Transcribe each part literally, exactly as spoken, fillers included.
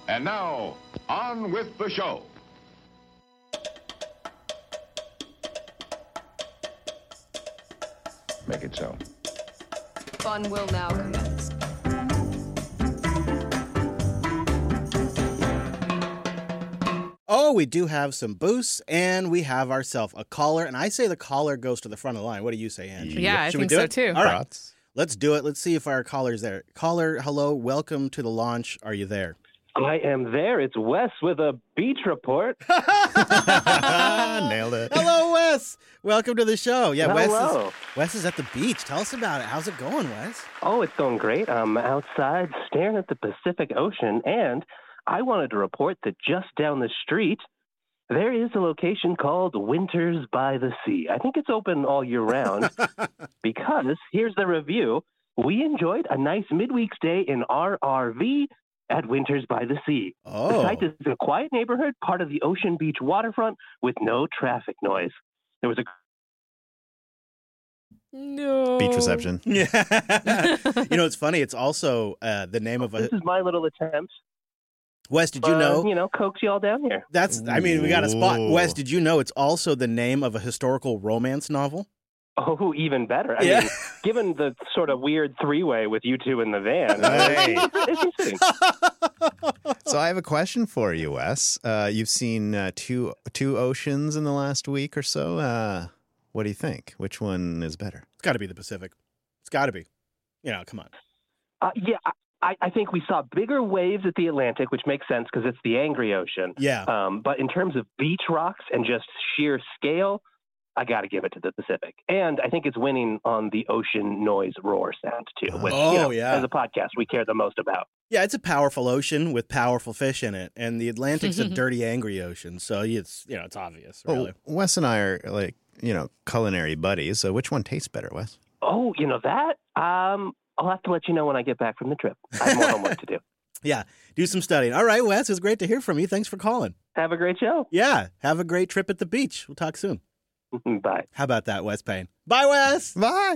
And now, on with the show. Make it so. Fun will now commence. Oh, we do have some boosts, and we have ourselves a caller. And I say the caller goes to the front of the line. What do you say, Angie? Yeah, I Should think we do so it? too. All right, let's do it. Let's see if our caller's there. Caller, hello, welcome to the launch. Are you there? I am there. It's Wes with a beach report. Nailed it. Hello, Wes. Welcome to the show. Yeah, Wes Hello. is, Wes is at the beach. Tell us about it. How's it going, Wes? Oh, it's going great. I'm outside staring at the Pacific Ocean, and I wanted to report that just down the street, there is a location called Winters by the Sea. I think it's open all year round because, here's the review, we enjoyed a nice midweek stay in our R V at Winters by the Sea. Oh. The site is a quiet neighborhood, part of the Ocean Beach waterfront with no traffic noise. There was a No. Beach reception. Yeah. You know, it's funny. It's also uh, the name of a... This is my little attempt. Wes, did you uh, know? You know, coax you all down here. That's, I mean, we got a spot. Ooh. Wes, did you know it's also the name of a historical romance novel? Oh, even better. I Yeah. mean, given the sort of weird three-way with you two in the van, Hey. uh, it's interesting. So I have a question for you, Wes. Uh, you've seen uh, two two oceans in the last week or so. Uh, what do you think? Which one is better? It's got to be the Pacific. It's got to be. You know, come on. Uh, yeah, I, I think we saw bigger waves at the Atlantic, which makes sense because it's the angry ocean. Yeah. Um, but in terms of beach rocks and just sheer scale, I got to give it to the Pacific. And I think it's winning on the ocean noise roar sound, too, which, Oh, you know, yeah. as a podcast, we care the most about. Yeah, it's a powerful ocean with powerful fish in it, and the Atlantic's a dirty, angry ocean. So it's, you know, it's obvious, really. Well, Wes and I are like, you know, culinary buddies. So which one tastes better, Wes? Oh, you know that? Um, I'll have to let you know when I get back from the trip. I have more homework to do. Yeah, do some studying. All right, Wes, it's great to hear from you. Thanks for calling. Have a great show. Yeah, have a great trip at the beach. We'll talk soon. Bye. How about that, Wes Payne? Bye, Wes. Bye.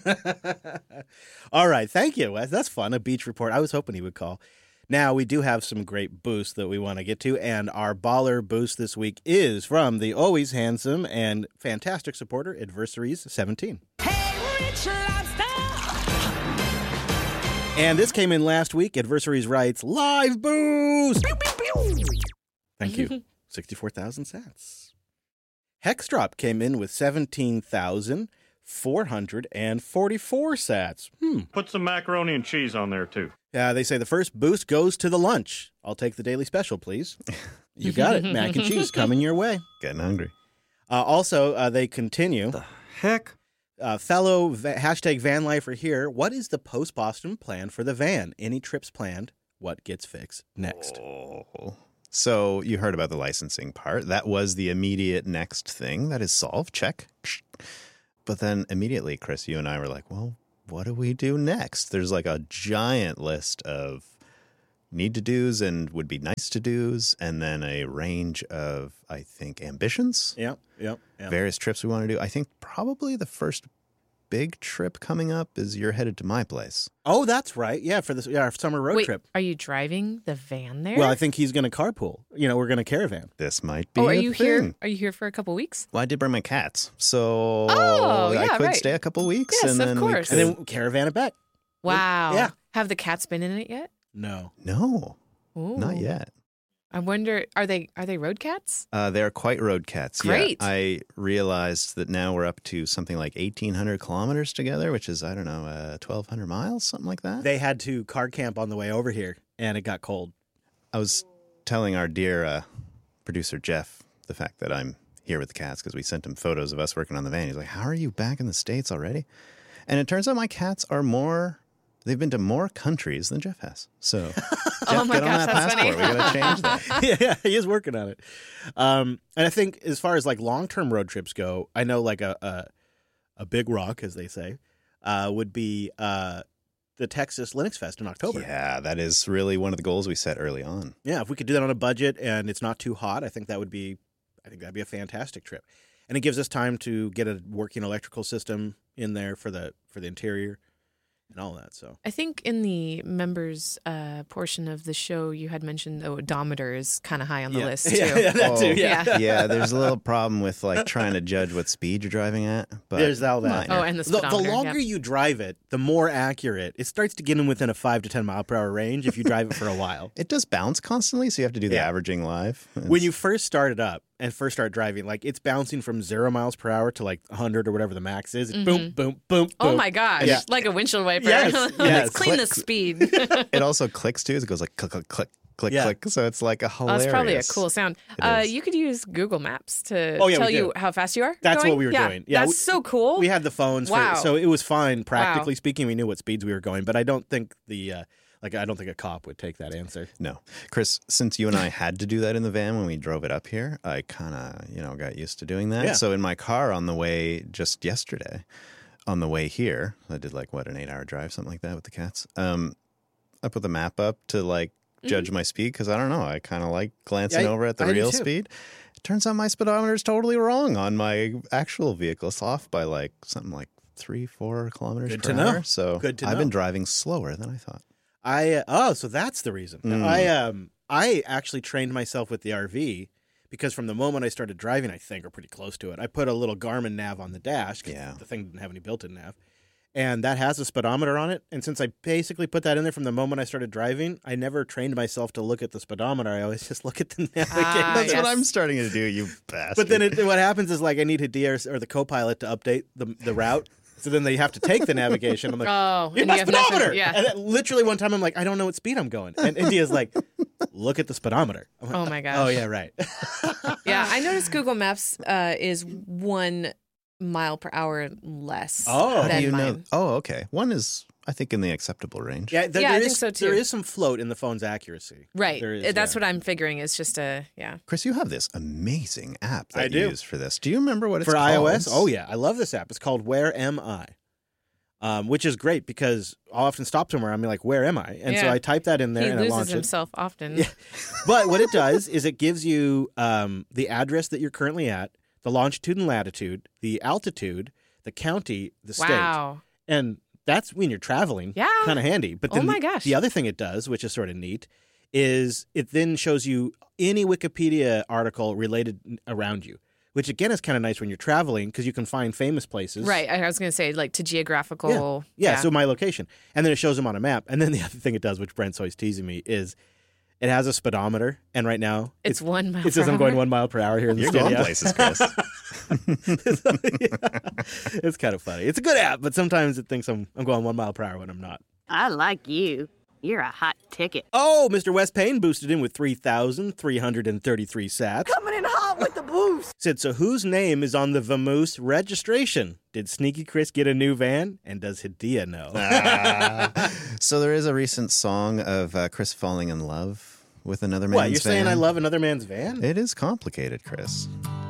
All right, thank you, Wes. That's fun. A beach report. I was hoping he would call. Now, we do have some great boosts that we want to get to, and our baller boost this week is from the always handsome and fantastic supporter, Adversaries seventeen. Hey, Rich Lobster! And this came in last week. Adversaries writes, live boost! Thank you. sixty-four thousand sats. Hexdrop came in with seventeen thousand four hundred forty-four sats. Hmm. Put some macaroni and cheese on there, too. Yeah, they say the first boost goes to the lunch. I'll take the daily special, please. You got it. Mac and cheese coming your way. Getting hungry. Uh, also, uh, they continue. The heck? Uh, fellow va- hashtag van lifer here. What is the post-Boston plan for the van? Any trips planned? What gets fixed next? Oh. So you heard about the licensing part. That was the immediate next thing that is solved. Check. But then immediately, Chris, you and I were like, well, what do we do next? There's like a giant list of need to do's and would be nice to do's, and then a range of, I think, ambitions. Yep, yep, yep. Various trips we want to do. I think probably the first big trip coming up is you're headed to my place. Oh, that's right. Yeah, for this, yeah, our summer road Wait, trip. are you driving the van there? Well, I think he's going to carpool. You know, we're going to caravan. This might be oh, are a you thing. here? Are you here for a couple weeks? Well, I did bring my cats, so Oh, I yeah, could right. stay a couple weeks. Yes, and of then course. We And could... then caravan it back. Wow. Yeah. Have the cats been in it yet? No. No, Ooh. not yet. I wonder, are they are they road cats? Uh, they're quite road cats. Great. Yeah, I realized that now we're up to something like eighteen hundred kilometers together, which is, I don't know, uh, twelve hundred miles, something like that. They had to car camp on the way over here, and it got cold. I was telling our dear uh, producer, Jeff, the fact that I'm here with the cats because we sent him photos of us working on the van. He's like, how are you back in the States already? And it turns out my cats are more... They've been to more countries than Jeff has. So, Jeff, Oh my get on gosh, that that's passport. funny. We got to change that. Yeah, he is working on it. Um, and I think as far as like long-term road trips go, I know like a a, a big rock, as they say, uh, would be uh, the Texas Linux Fest in October. Yeah, that is really one of the goals we set early on. Yeah, if we could do that on a budget and it's not too hot, I think that would be, I think that'd be a fantastic trip. And it gives us time to get a working electrical system in there for the for the interior. and all that. So I think in the members uh, portion of the show, you had mentioned the odometer is kind of high on the yeah. list too. Yeah, yeah, that Oh, too. Yeah. Yeah. Yeah, there's a little problem with like trying to judge what speed you're driving at. But There's all that. minor. Oh, and the The, the speedometer. longer yeah. you drive it, the more accurate. It starts to get in within a five to ten mile per hour range if you drive it for a while. It does bounce constantly, so you have to do the Yeah. averaging live. When you first start it up and first start driving, like it's bouncing from zero miles per hour to like one hundred or whatever the max is. It's boom, boom, boom, Oh boom. my gosh! Yeah. Like a windshield wiper. Yes, Let's yes. clean the Click. speed. it also clicks too. It goes like click, click, click, click, Yeah. click. So it's like a Oh, hilarious. that's probably a cool sound. It Uh, is. you could use Google Maps to Oh, yeah, tell we you do. how fast you are. That's going. what we were yeah, doing. Yeah, that's we- so cool. We had the phones, Wow. for, so it was fine. Practically Wow. speaking, we knew what speeds we were going, but I don't think the uh, like I don't think a cop would take that answer. No. Chris, since you and I had to do that in the van when we drove it up here, I kind of, you know, got used to doing that. Yeah. So in my car on the way just yesterday, on the way here, I did like, what, an eight hour drive, something like that with the cats. Um, I put the map up to like judge my speed because I don't know. I kind of like glancing Yeah, I- over at the I do real too. speed. It turns out my speedometer is totally wrong on my actual vehicle. It's off by like something like three, four kilometers Good per to know. hour. So Good to I've know. been driving slower than I thought. I uh, oh, so that's the reason. Mm. I um I actually trained myself with the R V because from the moment I started driving, I think, or pretty close to it, I put a little Garmin nav on the dash. 'Cause Yeah. the thing didn't have any built-in nav, and that has a speedometer on it. And since I basically put that in there from the moment I started driving, I never trained myself to look at the speedometer. I always just look at the navigation. Ah, That's what yes. I'm starting to do, you bastard. But then it, what happens is like I need Hadia or, or the co-pilot to update the the route. So then they have to take the navigation. I'm like, Oh, "Get and my you have nothing- speedometer!" yeah. And then literally one time I'm like, I don't know what speed I'm going. And India's like, look at the speedometer. I'm like, Oh my gosh. oh yeah, right. Yeah, I noticed Google Maps uh, is one mile per hour less Oh. How than do you mine. know? Oh, okay. One is, I think, in the acceptable range. Yeah, there, Yeah, I there think is- so, too. There is some float in the phone's accuracy. Right. There is, Uh, That's yeah. what I'm figuring. Is just a yeah. Chris, you have this amazing app that I you do. use for this. Do you remember what it's For called? iOS. Oh yeah, I love this app. It's called Where Am I? Um, which is great because I'll often stop somewhere. I'm like, where am I? And so Yeah. I type that in there He and I loses launch it. himself often. Yeah. But what it does is it gives you um, the address that you're currently at, the longitude and latitude, the altitude, the county, the state. Wow. And that's when you're traveling. Yeah. Kind of handy. But Oh then my the, gosh. the other thing it does, which is sort of neat, is it then shows you any Wikipedia article related around you, which again is kind of nice when you're traveling because you can find famous places. Right. I was going to say like to geographical. Yeah, so my location. And then it shows them on a map. And then the other thing it does, which Brent's always teasing me, is it has a speedometer. And right now, It's one mile It says per I'm going hour? one mile per hour here in the You're studio. going places, Chris. It's kind of funny. It's a good app, but sometimes it thinks I'm I'm going one mile per hour when I'm not. I like you. You're a hot ticket. Oh, Mister West Payne boosted in with three thousand three hundred thirty-three sats. Coming in hot with the boost. Said, so whose name is on the Vamoose registration? Did Sneaky Chris get a new van? And does Hadia know? Ah. So there is a recent song of uh, Chris falling in love with another man's What, you're saying van. I love another man's van? It is complicated, Chris.